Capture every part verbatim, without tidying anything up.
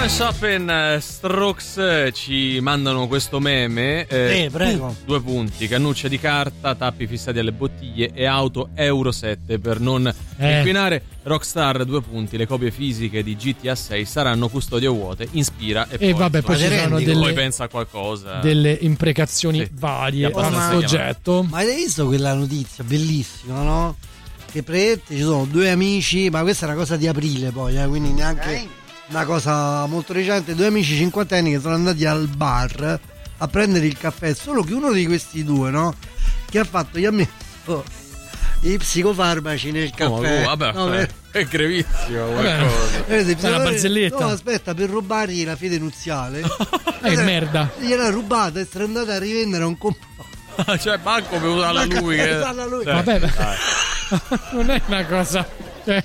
Shopping Strokes ci mandano questo meme. Eh, eh prego. Tu, due punti: cannucce di carta, tappi fissati alle bottiglie e auto Euro sette per non eh. inquinare. Rockstar, due punti: le copie fisiche di G T A sei saranno custodie vuote. Inspira e, e poi, vabbè, poi ci sono delle, poi pensa a qualcosa. Delle imprecazioni sì. varie al soggetto. Ma hai visto quella notizia bellissima, no? Che praticamente ci sono due amici, ma questa è una cosa di aprile poi, eh, quindi neanche okay. una cosa molto recente. Due amici cinquantenni che sono andati al bar a prendere il caffè, solo che uno di questi due, no? Che ha fatto, gli ha messo i psicofarmaci nel caffè. Oh, vabbè, no, per... è grevissimo qualcosa. Eh, è una barzelletta. No, aspetta, per rubargli la fede nuziale. Che eh, merda. Gliel'ha rubata e si è andata a rivendere a un compagno. Cioè, manco per usarla lui. Che... usarla lui. Cioè, vabbè, non è una cosa. Cioè...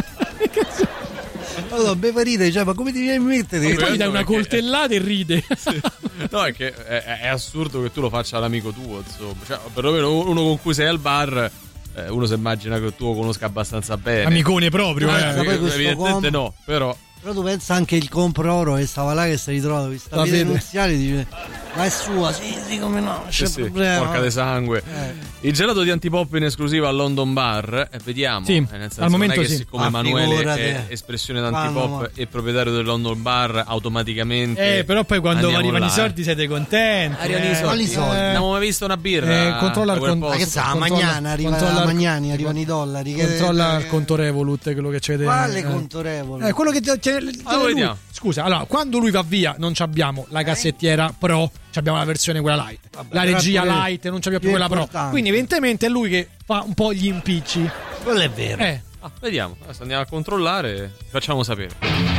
allora, Bevarite, cioè, ma come ti viene a mettere? E poi gli dai una coltellata e ride. Sì. No, è che è, è assurdo che tu lo faccia all'amico tuo, insomma. Cioè, perlomeno uno con cui sei al bar, eh, uno si immagina che tu lo conosca abbastanza bene. Amicone proprio, ah, eh. Evidentemente com... no, però. Però tu pensa anche il compro oro che stava là, che si è ritrovato questa fede nuziale, dice ma è sua, sì sì come no, c'è sì, problema. Porca di sangue. eh. Il gelato di Antipop in esclusiva al London Bar, e vediamo, sì, eh, nel senso, al momento non è che sì. siccome ah, Emanuele figurate. è espressione d'Antipop e proprietario del London Bar automaticamente eh però poi quando arrivano là, i soldi siete contenti. Arrivano eh. i soldi, soldi? Non abbiamo mai visto una birra. Eh, controlla il ma che sa, Magnana arriva la Magnani, arrivano i dollari. Controlla che... il conto Revolut, quello che c'è. Quale eh. conto Revolut? Eh, quello che c'è, c'è allora, lui. vediamo. Scusa, allora, quando lui va via non abbiamo la cassettiera Pro, abbiamo la versione quella light. Vabbè, la regia più light, non c'abbiamo più quella importante. Pro. Quindi evidentemente è lui che fa un po' gli impicci. Quello è vero. Eh. Ah, vediamo, adesso andiamo a controllare e facciamo sapere.